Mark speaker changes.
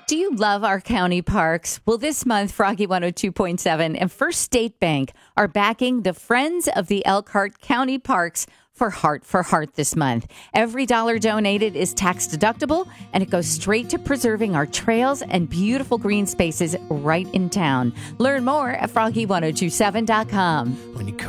Speaker 1: Do you love our county parks? Well, this month, Froggy 102.7 and First State Bank are backing the Friends of the Elkhart County Parks for Heart this month. Every dollar donated is tax deductible, and it goes straight to preserving our trails and beautiful green spaces right in town. Learn more at froggy1027.com.
Speaker 2: When you